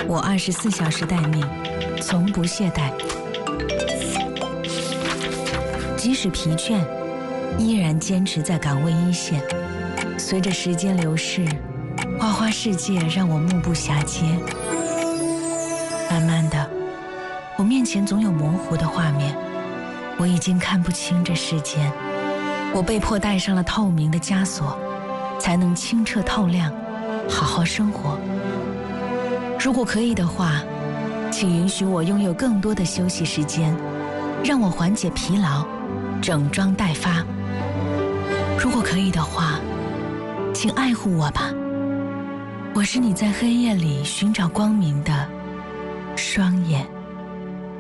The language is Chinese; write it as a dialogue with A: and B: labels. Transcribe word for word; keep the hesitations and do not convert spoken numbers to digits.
A: 我二十四小时待命，从不懈怠。即使疲倦，依然坚持在岗位一线。随着时间流逝，花花世界让我目不暇接。慢慢的，我面前总有模糊的画面，我已经看不清这世间。我被迫戴上了透明的枷锁，才能清澈透亮，好好生活。如果可以的话，请允许我拥有更多的休息时间，让我缓解疲劳，整装待发。如果可以的话，请爱护我吧，我是你在黑夜里寻找光明的双眼。